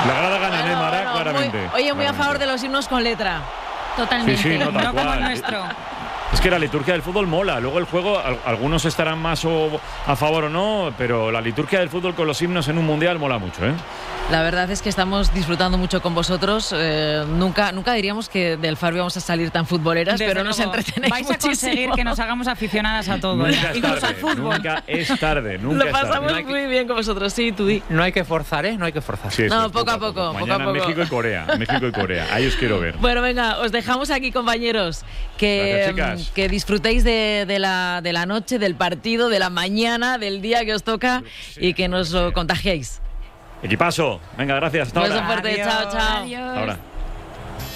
La grada gana, ¿eh, Mara? Claramente. Muy a favor de los himnos con letra. Totalmente. Sí, no, tal no como cual. el nuestro. Es que la liturgia del fútbol mola. Luego el juego, algunos estarán más a favor o no, pero la liturgia del fútbol con los himnos en un mundial mola mucho, ¿eh? La verdad es que estamos disfrutando mucho con vosotros. Nunca diríamos que del Faro íbamos a salir tan futboleras, Desde pero nos luego, entretenéis vais muchísimo. a conseguir que nos hagamos aficionadas a todo, Nunca es incluso al tarde, fútbol. nunca es tarde, nunca Lo es tarde. pasamos muy bien con vosotros, sí, tú di. No hay que forzar, ¿eh? No hay que forzar. Sí, eso No, es poco a poco. Mañana México y Corea. Ahí os quiero ver. Bueno, venga, os dejamos aquí, compañeros, Gracias, chicas. que disfrutéis de la noche, del partido, de la mañana, del día que os toca y que nos lo contagiéis. Equipazo. Venga, gracias. Hasta Un beso ahora. fuerte, Adiós. chao. Adiós. Hasta ahora.